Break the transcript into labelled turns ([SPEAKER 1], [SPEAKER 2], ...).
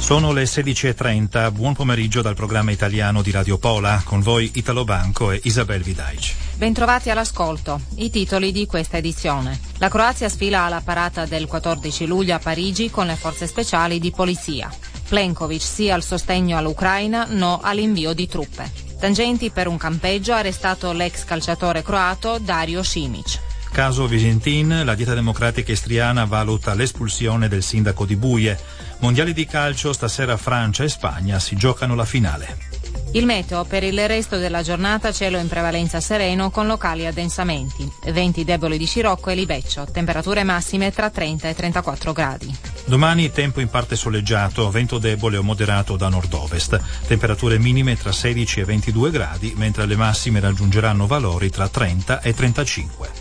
[SPEAKER 1] Sono le 16:30, buon pomeriggio dal programma italiano di Radio Pola, con voi Italo Banco e Isabel Vidaic.
[SPEAKER 2] Bentrovati all'ascolto, i titoli di questa edizione. La Croazia sfila alla parata del 14 luglio a Parigi con le forze speciali di polizia. Plenković sì al sostegno all'Ucraina, no all'invio di truppe. Tangenti per un campeggio, arrestato l'ex calciatore croato Dario Simic.
[SPEAKER 1] Caso Visentin, la Dieta Democratica Istriana valuta l'espulsione del sindaco di Buie. Mondiali di calcio, stasera Francia e Spagna si giocano la finale.
[SPEAKER 2] Il meteo per il resto della giornata: cielo in prevalenza sereno con locali addensamenti, venti deboli di scirocco e libeccio, temperature massime tra 30 e 34 gradi.
[SPEAKER 1] Domani tempo in parte soleggiato, vento debole o moderato da nord-ovest, temperature minime tra 16 e 22 gradi, mentre le massime raggiungeranno valori tra 30 e 35.